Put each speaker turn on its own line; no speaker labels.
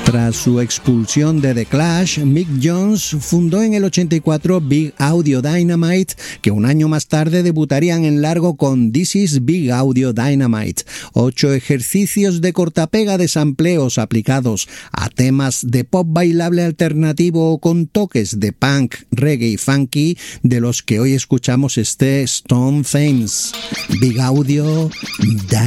Tras su expulsión de The Clash, Mick Jones fundó en el 84 Big Audio Dynamite, que un año más tarde debutarían en largo con This is Big Audio Dynamite. 8 ejercicios de cortapega de sampleos aplicados a temas de pop bailable alternativo o con toques de punk, reggae y funky, de los que hoy escuchamos este Stone Thames. Big Audio Dynamite.